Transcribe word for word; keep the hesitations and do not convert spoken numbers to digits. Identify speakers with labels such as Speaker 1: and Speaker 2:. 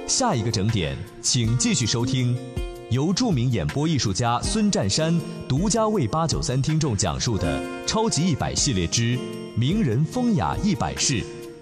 Speaker 1: 下一个整点，请继续收听，由著名演播艺术家孙占山独家为八九三听众讲述的《超级一百系列之名人风雅一百事》。